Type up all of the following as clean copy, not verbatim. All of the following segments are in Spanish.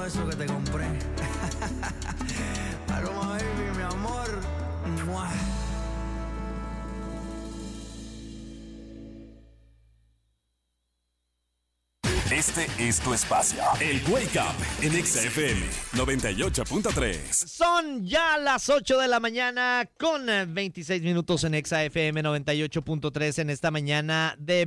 eso que te compré. Paloma baby, mi amor. ¡Mua! Este es tu espacio. El Wake Up en Exa FM 98.3. Son ya las 8 de la mañana con 26 minutos en Exa FM 98.3 en esta mañana de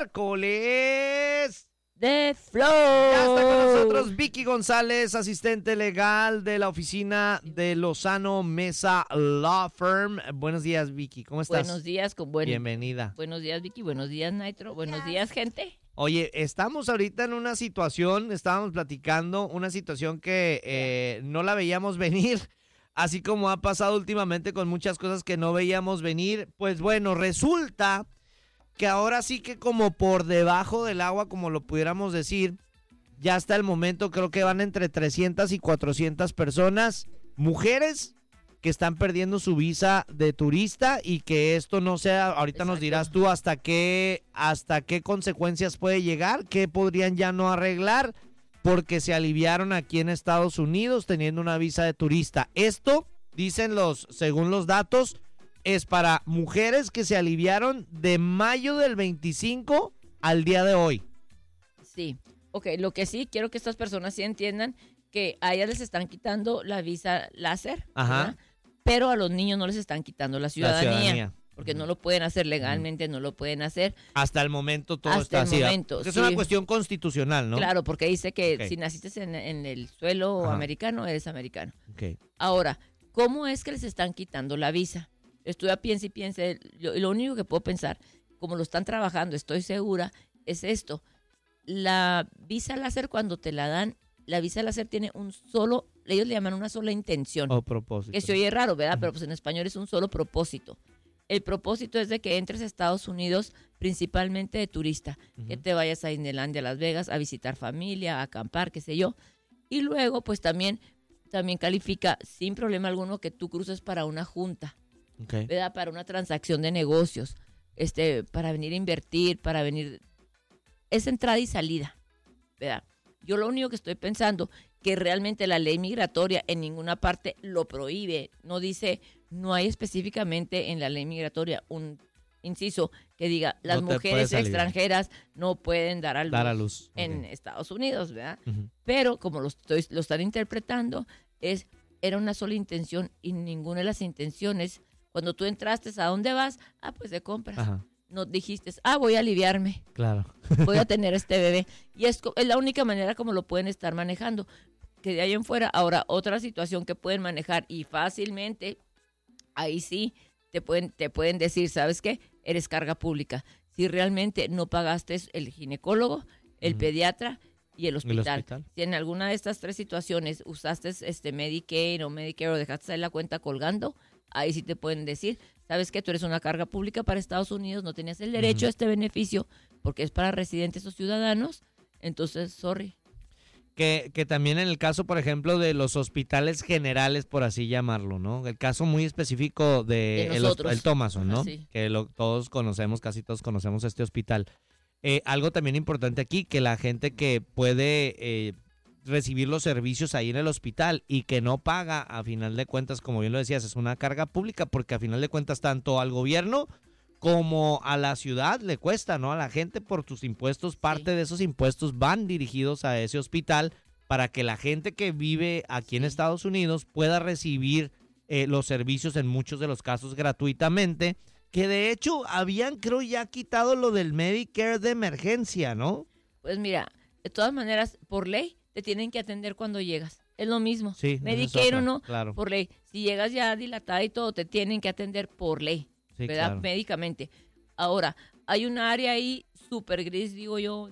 miércoles. De Flow. Ya está con nosotros Vicky González, asistente legal de la oficina de Lozano Mesa Law Firm. Buenos días, Vicky, ¿cómo estás? Buenos días, bienvenida. Buenos días, Vicky. Buenos días, Nitro. Buenos días, gente. Oye, estamos ahorita en una situación, estábamos platicando, una situación que no la veíamos venir, así como ha pasado últimamente con muchas cosas que no veíamos venir. Pues bueno, resulta que ahora sí que como por debajo del agua, como lo pudiéramos decir, ya hasta el momento creo que van entre 300 y 400 personas, mujeres que están perdiendo su visa de turista y que esto no sea, ahorita Exacto. Nos dirás tú hasta qué consecuencias puede llegar, qué podrían ya no arreglar porque se aliviaron aquí en Estados Unidos teniendo una visa de turista. Esto, dicen según los datos, es para mujeres que se aliviaron de mayo del 25 al día de hoy. Sí, ok, lo que sí, quiero que estas personas sí entiendan que a ellas les están quitando la visa láser, Ajá. ¿verdad? Pero a los niños no les están quitando la ciudadanía. Porque no lo pueden hacer legalmente, no lo pueden hacer. Hasta el momento todo está así. Es una cuestión constitucional, ¿no? Claro, porque dice que si naciste en el suelo americano, eres americano. Okay. Ahora, ¿cómo es que les están quitando la visa? Estuve piense y piense, lo único que puedo pensar, como lo están trabajando, estoy segura, es esto. La visa láser cuando te la dan, la visa láser tiene ellos le llaman una sola intención. O propósito. Que se oye raro, ¿verdad? Pero pues en español es un solo propósito. El propósito es de que entres a Estados Unidos principalmente de turista, que te vayas a Disneylandia, a Las Vegas, a visitar familia, a acampar, qué sé yo. Y luego pues también califica sin problema alguno que tú cruces para una junta, ¿verdad? Para una transacción de negocios, para venir a invertir, para venir... Es entrada y salida, ¿verdad? Yo lo único que estoy pensando que realmente la ley migratoria en ninguna parte lo prohíbe. No dice, no hay específicamente en la ley migratoria un inciso que diga las mujeres extranjeras no pueden dar a luz en Estados Unidos, ¿verdad? Uh-huh. Pero como lo están interpretando, era una sola intención y ninguna de las intenciones. Cuando tú entraste, ¿a dónde vas? Pues de compras. Ajá. No dijiste, voy a aliviarme. Claro. Voy a tener este bebé. Y es la única manera como lo pueden estar manejando. Que de ahí en fuera, ahora, otra situación que pueden manejar y fácilmente, ahí sí, te pueden decir, ¿sabes qué? Eres carga pública. Si realmente no pagaste el ginecólogo, el pediatra y el hospital. Si en alguna de estas tres situaciones usaste Medicaid o Medicare o dejaste ahí la cuenta colgando, ahí sí te pueden decir, ¿sabes qué? Tú eres una carga pública para Estados Unidos, no tenías el derecho a este beneficio porque es para residentes o ciudadanos, entonces, sorry. Que también en el caso, por ejemplo, de los hospitales generales, por así llamarlo, ¿no? El caso muy específico de el Thomason, ¿no? Sí. Que casi todos conocemos este hospital. Algo también importante aquí, que la gente que puede recibir los servicios ahí en el hospital y que no paga, a final de cuentas, como bien lo decías, es una carga pública, porque a final de cuentas tanto al gobierno como a la ciudad le cuesta, ¿no? A la gente por tus impuestos, parte de esos impuestos van dirigidos a ese hospital para que la gente que vive aquí en Estados Unidos pueda recibir los servicios en muchos de los casos gratuitamente, que de hecho habían, creo, ya quitado lo del Medicare de emergencia, ¿no? Pues mira, de todas maneras, por ley, te tienen que atender cuando llegas. Es lo mismo. Sí, Medicare o no, claro. Por ley. Si llegas ya dilatada y todo, te tienen que atender por ley. Sí, ¿verdad? Claro. Médicamente. Ahora, hay un área ahí súper gris, digo yo,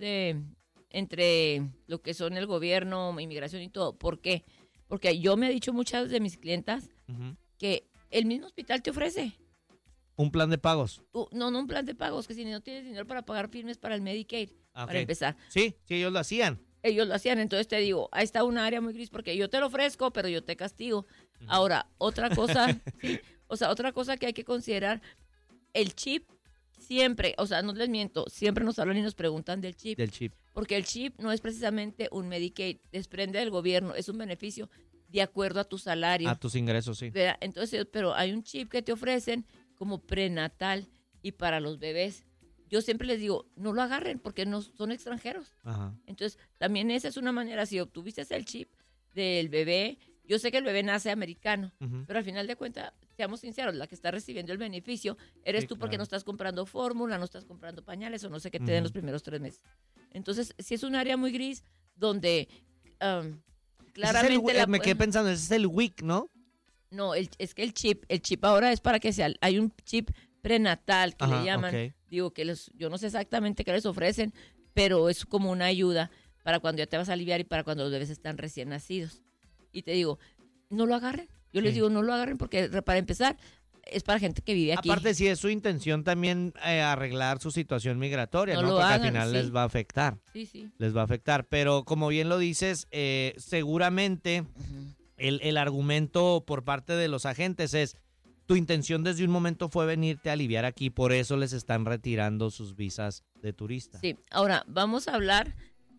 entre lo que son el gobierno, inmigración y todo. ¿Por qué? Porque yo me he dicho muchas de mis clientas que el mismo hospital te ofrece. ¿Un plan de pagos? No un plan de pagos, que si no tienes dinero para pagar firmes para el Medicaid, para empezar. Sí, ellos lo hacían. Entonces te digo, ahí está una área muy gris porque yo te lo ofrezco, pero yo te castigo. Ahora, otra cosa, otra cosa que hay que considerar, el chip siempre, no les miento, siempre nos hablan y nos preguntan del chip. porque el chip no es precisamente un Medicaid, desprende del gobierno, es un beneficio de acuerdo a tu salario. A tus ingresos, sí. ¿Verdad? Entonces, pero hay un chip que te ofrecen como prenatal y para los bebés. Yo siempre les digo, no lo agarren porque no son extranjeros. Ajá. Entonces, también esa es una manera, si obtuviste el chip del bebé, yo sé que el bebé nace americano, Ujú. pero al final de cuentas, seamos sinceros, la que está recibiendo el beneficio eres Sí, tú porque claro. no estás comprando fórmula, no estás comprando pañales o no sé qué te den Ujú. los primeros 3 meses. Entonces, sí es un área muy gris donde claramente me quedé pensando, ese es el WIC, ¿no? No, es que el chip ahora es para que hay un chip prenatal que Ajá, le llaman. ok. Digo que yo no sé exactamente qué les ofrecen, pero es como una ayuda para cuando ya te vas a aliviar y para cuando los bebés están recién nacidos. Y te digo, no lo agarren. Yo les Sí. digo, no lo agarren porque para empezar es para gente que vive aquí. Aparte, sí es su intención también arreglar su situación migratoria, No ¿no? lo Porque al hagan, final sí. les va a afectar. Sí, sí. Les va a afectar. Pero como bien lo dices, seguramente Ujú. el argumento por parte de los agentes es, tu intención desde un momento fue venirte a aliviar aquí, por eso les están retirando sus visas de turista. Sí, ahora vamos a hablar,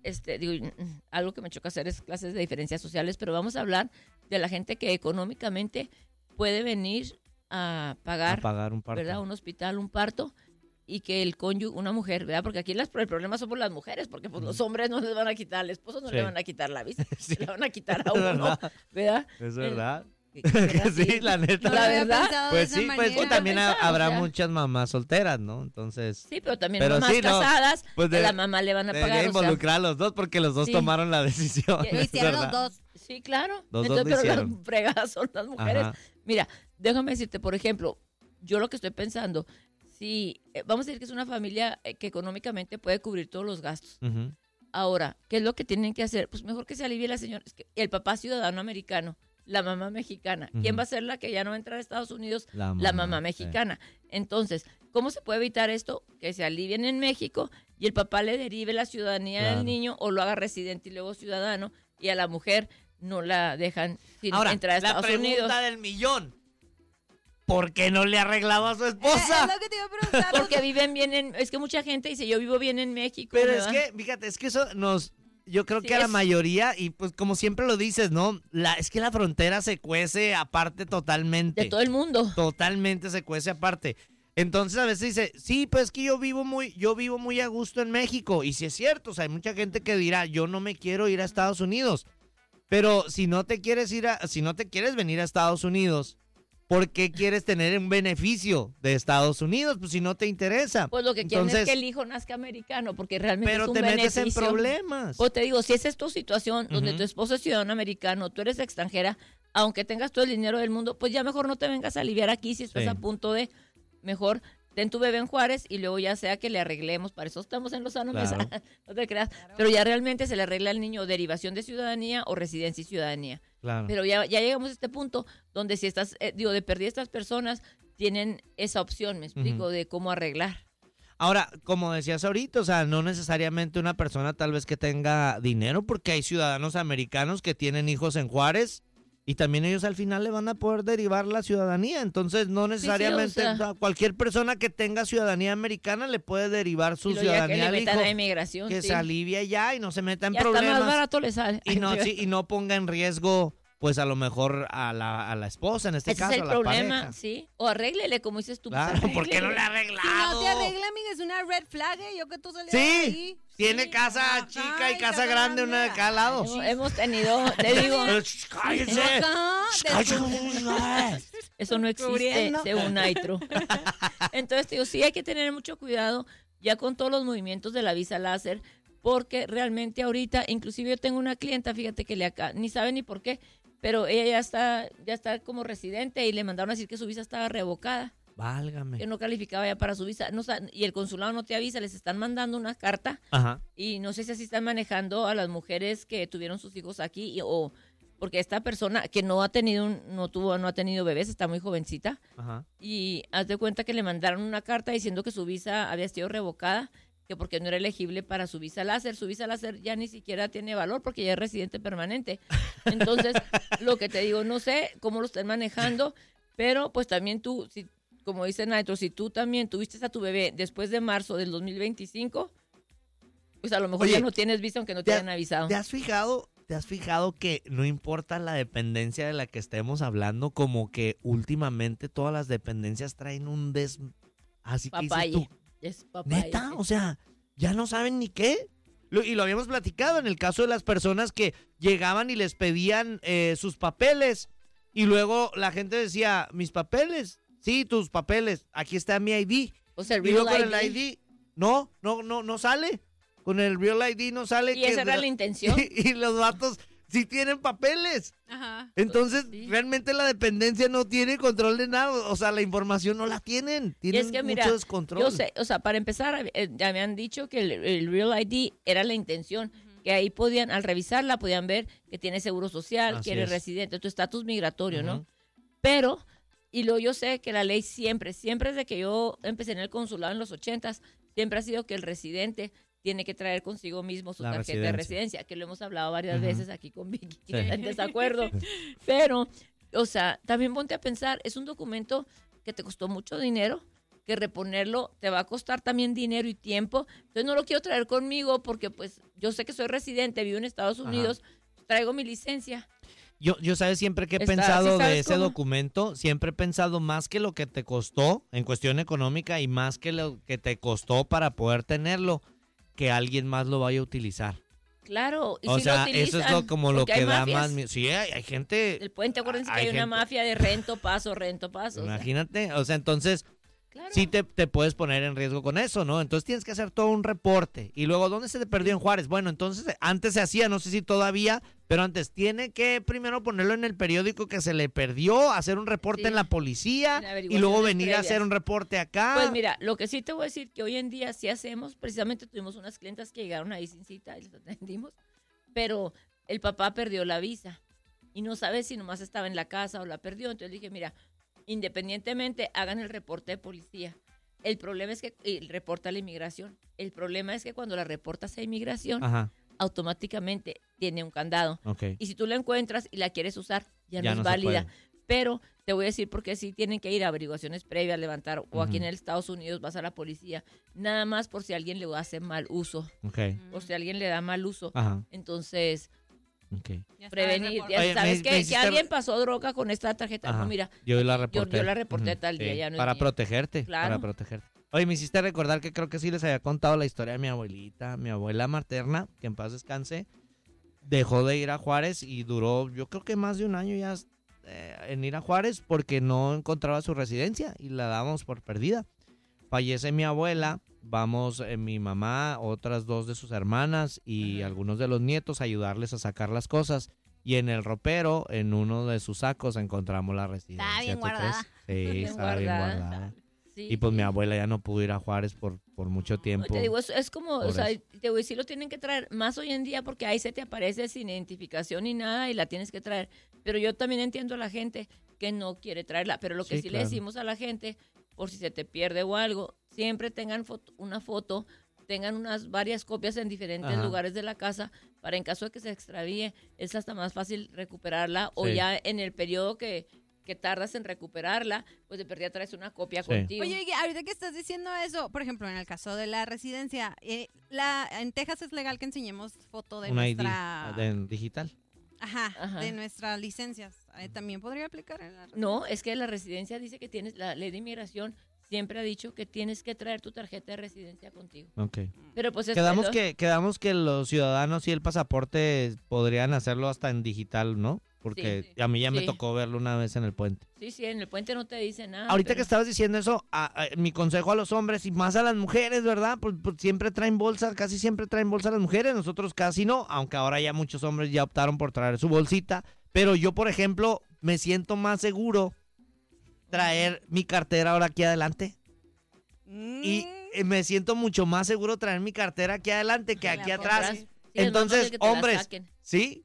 algo que me choca hacer es clases de diferencias sociales, pero vamos a hablar de la gente que económicamente puede venir a A pagar un parto. ¿verdad? Un hospital, un parto, y que el cónyuge, una mujer, ¿verdad? Porque aquí el problema son por las mujeres, porque pues los hombres no les van a quitar, al esposo no Sí. le van a quitar la visa, Sí. le van a quitar a Es uno, verdad. ¿verdad? Es verdad. ¿Verdad? Sí, la neta. No La lo había verdad, pensado de Pues esa sí, pues manera. también pensar, habrá o sea. muchas mamás solteras, ¿no? Entonces, Sí, pero también Pero mamás sí, no, casadas, pues que la mamá le van a debería pagar, o sea, involucrar a los dos porque los dos Sí. tomaron la decisión. Lo Lo es hicieron los verdad. dos. sí, claro. Los dos lo pero las hicieron. fregadas son las mujeres. Ajá. Mira, déjame decirte, por ejemplo, yo lo que estoy pensando, si vamos a decir que es una familia que económicamente puede cubrir todos los gastos. Ujú. Ahora, ¿qué es lo que tienen que hacer? Pues mejor que se alivie la señora. Es que el papá ciudadano americano, la mamá mexicana. ¿Quién Ujú. va a ser la que ya no va a entrar a Estados Unidos? La La mamá, mamá sí. mexicana. Entonces, ¿cómo se puede evitar esto? Que se alivien en México y el papá le derive la ciudadanía Claro. del niño o lo haga residente y luego ciudadano y a la mujer no la dejan sin Ahora, entrar a la Estados pregunta Unidos. del millón. ¿Por qué no le ha arreglado a su Es esposa? lo que te iba a preguntar. Porque viven bien es que mucha gente dice, yo vivo bien en México. Pero me es va- que, fíjate, es que eso yo creo Sí, que a la es- mayoría, y pues como siempre lo dices, ¿no? Es que la frontera se cuece aparte totalmente. de todo el mundo. Totalmente se cuece aparte. Entonces a veces dice, sí, pues es que yo vivo muy a gusto en México. Y sí es cierto, o sea, hay mucha gente que dirá, yo no me quiero ir a Estados Unidos. Pero si no te quieres venir a Estados Unidos, ¿por qué quieres tener un beneficio de Estados Unidos? Pues si no te interesa. Pues lo que quieren Entonces, es que el hijo nazca americano, porque realmente pero es un te metes en beneficio. problemas. O te digo, si esa es tu situación, donde Ujú. tu esposo es ciudadano americano, tú eres extranjera, aunque tengas todo el dinero del mundo, pues ya mejor no te vengas a aliviar aquí si estás Sí. a punto de, mejor ten tu bebé en Juárez y luego ya sea que le arreglemos, para eso estamos en Lozano Mesa, Claro. no te creas, pero ya realmente se le arregla al niño derivación de ciudadanía o residencia y ciudadanía. Claro. Pero ya llegamos a este punto donde si estás, de perdida estas personas tienen esa opción, me explico, Ujú. de cómo arreglar. Ahora, como decías ahorita, o sea, no necesariamente una persona tal vez que tenga dinero, porque hay ciudadanos americanos que tienen hijos en Juárez y también ellos al final le van a poder derivar la ciudadanía. Entonces, no necesariamente sea, cualquier persona que tenga ciudadanía americana le puede derivar su Y luego ya que ciudadanía le al metan hijo, a inmigración, que sí. se alivie ya y no se meta en Ya está más problemas barato le sale. y no, sí, y no ponga en riesgo, pues a lo mejor a la esposa, en este Ese caso, es el a la problema, pareja. sí. O arréglele, como dices tú. pues, Claro, ¿por qué no le ha arréglele. arreglado? Si no te arregla, amiga, es una red flag, yo que tú salías Sí, ahí. tiene Sí. casa Ajá, chica y y casa casa grande, una de grande. cada lado. Hemos tenido, te digo, ¡Cállense! Ajá, eso no existe Descubriendo. según Nitro. Entonces, te digo, sí hay que tener mucho cuidado ya con todos los movimientos de la visa láser, porque realmente ahorita, inclusive yo tengo una clienta, fíjate que ni sabe ni por qué, pero ella ya está como residente y le mandaron a decir que su visa estaba revocada, Válgame. que no calificaba ya para su visa. No, y el consulado no te avisa, les están mandando una carta Ajá. y no sé si así están manejando a las mujeres que tuvieron sus hijos aquí o porque esta persona que no ha tenido bebés, está muy jovencita Ajá. y haz de cuenta que le mandaron una carta diciendo que su visa había sido revocada, que porque no era elegible para su visa láser. Su visa láser ya ni siquiera tiene valor porque ya es residente permanente. Entonces, lo que te digo, no sé cómo lo están manejando, pero pues también tú, como dice Nitro, si tú también tuviste a tu bebé después de marzo del 2025, Pues a lo mejor Oye, ya no tienes visa aunque no te hayan avisado. ¿Te has fijado que no importa la dependencia de la que estemos hablando, como que últimamente todas las dependencias traen un así que dices Papaye. tú, Es papaye. ¿neta? O sea, ya no saben ni qué. Y lo habíamos platicado en el caso de las personas que llegaban y les pedían sus papeles y luego la gente decía, mis papeles, sí, tus papeles, aquí está mi ID. O sea, el Y luego Real con el ID, no sale. Con el Real ID no sale. Y esa era la intención. Y los vatos sí tienen papeles. Ajá. Entonces, Sí. realmente la dependencia no tiene control de nada. O sea, la información no la tienen. Y Tienen es que, mucho mira, descontrol. yo sé, o sea, para empezar, ya me han dicho que el Real ID era la intención, que ahí podían, al revisarla, podían ver que tienes seguro social, Así que eres es. residente, tu estatus migratorio, ¿no? Ujú. Pero, yo sé que la ley siempre desde que yo empecé en el consulado en los 80s, siempre ha sido que el residente tiene que traer consigo mismo su La tarjeta de residencia, que lo hemos hablado varias Ujú. veces aquí con Vicky, Sí. en desacuerdo. Pero, o sea, también ponte a pensar, es un documento que te costó mucho dinero, que reponerlo te va a costar también dinero y tiempo. Entonces no lo quiero traer conmigo porque pues yo sé que soy residente, vivo en Estados Unidos, traigo mi licencia. Yo sabes siempre que he Está- pensado ¿sí sabes de ese cómo? documento, siempre he pensado más que lo que te costó en cuestión económica y más que lo que te costó para poder tenerlo, que alguien más lo vaya a utilizar. Claro, y O si sea, lo eso es utilizan, como lo porque que hay da mafias. más miedo. Sí, hay gente, El puente, acuérdense que hay hay una gente- mafia de rento paso. O sea, imagínate, o sea, entonces claro. sí te puedes poner en riesgo con eso, ¿no? Entonces tienes que hacer todo un reporte. Y luego, ¿dónde se te perdió en Juárez? Bueno, entonces antes se hacía, no sé si todavía, pero antes tiene que primero ponerlo en el periódico que se le perdió, hacer un reporte Sí. en la policía En y luego averiguaciones venir a hacer previas. un reporte acá. Pues mira, lo que sí te voy a decir que hoy en día sí hacemos, precisamente tuvimos unas clientas que llegaron ahí sin cita y les atendimos, pero el papá perdió la visa y no sabe si nomás estaba en la casa o la perdió. Entonces dije, mira, independientemente hagan el reporte de policía. El problema es que el reporta a la inmigración. El problema es que cuando la reportas a inmigración, Ajá, automáticamente tiene un candado. ok. Y si tú la encuentras y la quieres usar, ya Ya no no es se válida. puede. Pero te voy a decir porque sí tienen que ir a averiguaciones previas, levantar, o aquí en Ujú. el Estados Unidos vas a la policía, nada más por si alguien le hace mal uso, Ok, por si alguien le da mal uso. ajá, Entonces, ok. Ya está el prevenir, reporte. ya Oye, sabes me que hiciste alguien pasó droga con esta tarjeta, Ajá. no, mira, Yo la yo reporté. la reporté Ujú, tal día, sí, ya no es para mía. protegerte, Claro. para protegerte. Oye, me hiciste recordar que creo que sí les había contado la historia de mi abuelita, mi abuela materna, que en paz descanse, dejó de ir a Juárez y duró, yo creo que más de un año ya en ir a Juárez porque no encontraba su residencia y la dábamos por perdida. Fallece mi abuela, vamos mi mamá, otras dos de sus hermanas y algunos de los nietos a ayudarles a sacar las cosas. Y en el ropero, en uno de sus sacos, encontramos la residencia. bien ¿tú crees? guardada. Sí, Bien estaba bien guardada. guardada. Sí, Y pues mi sí. abuela ya no pudo ir a Juárez por mucho tiempo. Te digo, es como, por o sea, eso. te digo, sí lo tienen que traer más hoy en día porque ahí se te aparece sin identificación ni nada y la tienes que traer. Pero yo también entiendo a la gente que no quiere traerla, pero lo que Sí, sí claro. le decimos a la gente, por si se te pierde o algo, siempre tengan una foto, tengan varias copias en diferentes Ajá. lugares de la casa para en caso de que se extravíe, es hasta más fácil recuperarla o Sí. ya en el periodo que tardas en recuperarla, pues de perdida traes una copia Sí. contigo. Oye, y ahorita que estás diciendo eso, por ejemplo, en el caso de la residencia, en Texas es legal que enseñemos foto de Una ID nuestra... digital. Ajá, de nuestras licencias. ¿También podría aplicar en la No, es que la residencia dice que tienes, la ley de inmigración siempre ha dicho que tienes que traer tu tarjeta de residencia contigo. Ok. Pero pues Quedamos que los ciudadanos y el pasaporte podrían hacerlo hasta en digital, ¿no? Porque a mí ya me Sí. tocó verlo una vez en el puente. Sí, en el puente no te dice nada. Ahorita pero- que estabas diciendo eso, mi consejo a los hombres y más a las mujeres, ¿verdad? Pues siempre traen bolsas, casi siempre traen bolsas las mujeres, nosotros casi no, aunque ahora ya muchos hombres ya optaron por traer su bolsita, pero yo, por ejemplo, me siento más seguro traer mi cartera ahora aquí adelante y me siento mucho más seguro traer mi cartera aquí adelante que Que la aquí pongas. atrás. Sí, es más Entonces, fácil que te la hombres, saquen. sí.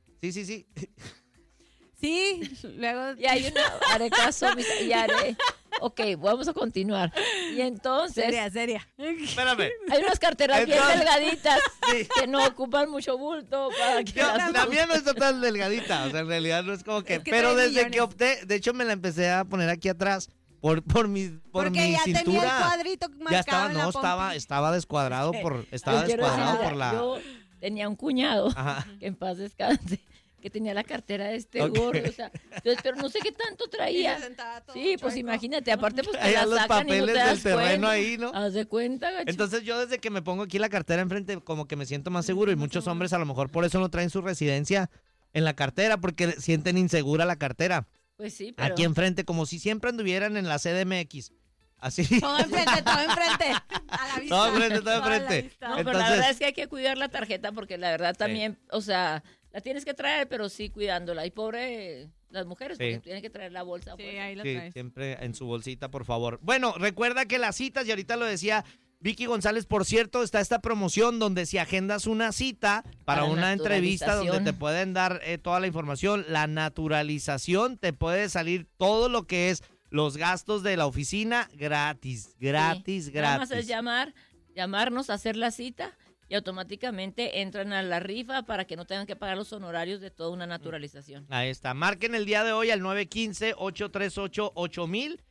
Sí, luego... Y hay una, haré caso, y haré. Ok, vamos a continuar. Y entonces, Seria. Espérame. hay unas carteras bien Entonces- delgaditas Sí. que no ocupan mucho bulto para que Yo, las la mía no está tan delgadita, o sea, en realidad no es como que... Es que pero trae desde que millones. opté, de hecho me la empecé a poner aquí atrás por mi Porque ya cintura. tenía el cuadrito marcado Ya estaba, en la no, pompi. estaba descuadrado por la... Yo tenía un cuñado, Ajá. que en paz descanse, que tenía la cartera de este gordo, o sea, entonces, pero no sé qué tanto traía. Y se sentaba todo Sí, pues chueco. imagínate, aparte pues te Allá la los sacan y no te papeles das del terreno cuenta. ahí, ¿no? Haz de cuenta, gacho. Entonces yo desde que me pongo aquí la cartera enfrente, como que me siento más seguro y muchos hombres a lo mejor por eso no traen su residencia en la cartera, porque sienten insegura la cartera. Pues sí, pero... Aquí enfrente, como si siempre anduvieran en la CDMX. Así. Todo enfrente, todo enfrente. A la vista. Todo enfrente, todo Toda la enfrente. vista. No, pero la Entonces- verdad es que hay que cuidar la tarjeta porque la verdad también, o sea, la tienes que traer, pero sí cuidándola. Y pobre las mujeres, Sí. porque tienen que traer la bolsa. Sí, pues. ahí lo Sí, traes. siempre en su bolsita, por favor. Bueno, recuerda que las citas, y ahorita lo decía Vicky González, por cierto, está esta promoción donde si agendas una cita para Para una entrevista donde naturalización. te pueden dar toda la información, la naturalización, te puede salir todo lo que es los gastos de la oficina gratis, gratis, Sí, nada más gratis. es llamarnos, hacer la cita y automáticamente entran a la rifa para que no tengan que pagar los honorarios de toda una naturalización. Ahí está. Marquen el día de hoy al 915-838-8000,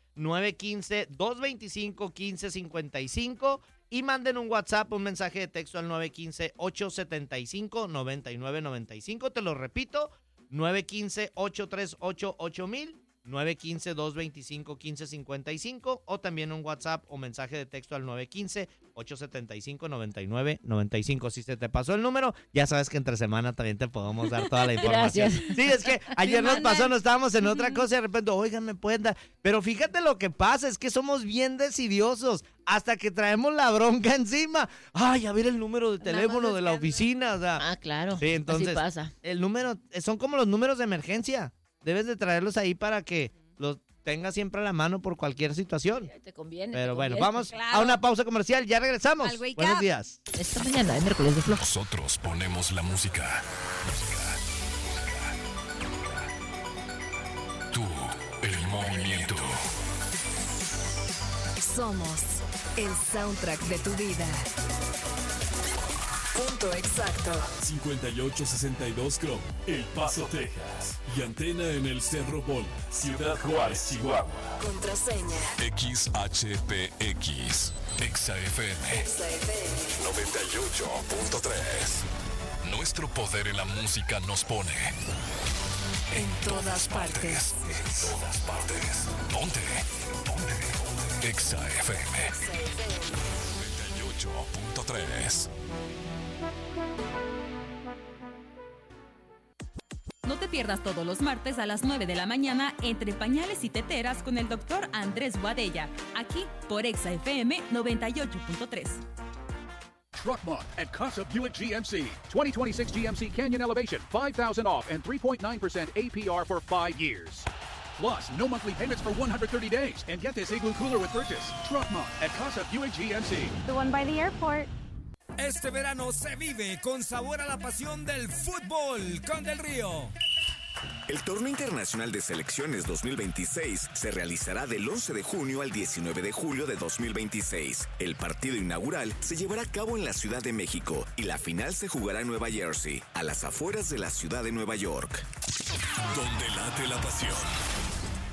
915-225-1555 y manden un WhatsApp, un mensaje de texto al 915-875-9995. Te lo repito, 915-838-8000, 915-225-1555 o también un WhatsApp o mensaje de texto al 915-875-9995. Si se te pasó el número, ya sabes que entre semana también te podemos dar toda la información. Gracias. Sí, es que ayer nos mandan. pasó, nos estábamos en otra cosa y de repente, oigan, me pueden dar. Pero fíjate lo que pasa, es que somos bien decidiosos hasta que traemos la bronca encima. Ay, a ver el número de Nada más teléfono de la buscando. oficina. O sea, Ah, claro. sí, entonces, así pasa. el número, son como los números de emergencia. Debes de traerlos ahí para que los tengas siempre a la mano por cualquier situación. Te conviene. Pero te bueno, conviene. vamos Claro. a una pausa comercial. Ya regresamos. Al Wake Buenos Up. días. Esta mañana, el miércoles de Flor. Nosotros ponemos la música. Tú, el movimiento. Somos el soundtrack de tu vida. Punto exacto. 5862 Chrome, El Paso, Texas. Y antena en el Cerro Bola, Ciudad Juárez, Chihuahua. Contraseña. XHPX, XFM XFM. 98.3. Nuestro poder en la música nos pone En todas partes. En todas partes. Ponte. XFM 98.3. No te pierdas todos los martes a las 9 de la mañana entre pañales y teteras con el doctor Andrés Guadella, aquí por Exa FM 98.3. Truck Month at Casa Buick GMC. 2026 GMC Canyon Elevation, $5,000 off and 3.9% APR for 5 years. Plus, no monthly payments for 130 days. And get this igloo cooler with purchase. Truck Month at Casa Buick GMC. The one by the airport. Este verano se vive con sabor a la pasión del fútbol con Del Río. El Torneo Internacional de Selecciones 2026 se realizará del 11 de junio al 19 de julio de 2026. El partido inaugural se llevará a cabo en la Ciudad de México y la final se jugará en Nueva Jersey, a las afueras de la ciudad de Nueva York. Donde late la pasión.